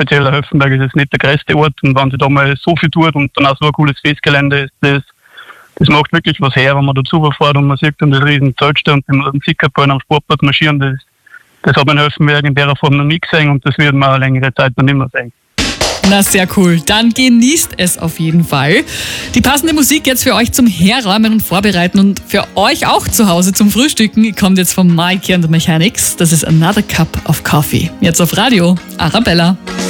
speziell der Höfenberg ist jetzt nicht der größte Ort und wenn sie da mal so viel tut und dann auch so ein cooles Festgelände ist, das macht wirklich was her, wenn man dazu fährt und man sieht dann das riesen Zeltstand und den Sickerballen am Sportplatz marschieren, das hat man in Höfenberg in der Form noch nie gesehen und das wird man eine längere Zeit noch nicht mehr sehen. Na, sehr cool. Dann genießt es auf jeden Fall. Die passende Musik jetzt für euch zum Herräumen und Vorbereiten und für euch auch zu Hause zum Frühstücken kommt jetzt von Mikey and the Mechanics. Das ist Another Cup of Coffee. Jetzt auf Radio Arabella.